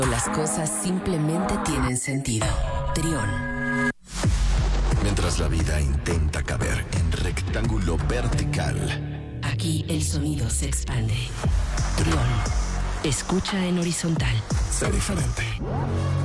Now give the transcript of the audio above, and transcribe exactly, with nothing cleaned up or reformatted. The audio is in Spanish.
Las cosas simplemente tienen sentido. Trión. Mientras la vida intenta caber en rectángulo vertical, aquí el sonido se expande. Trión. Escucha en horizontal. Sé diferente.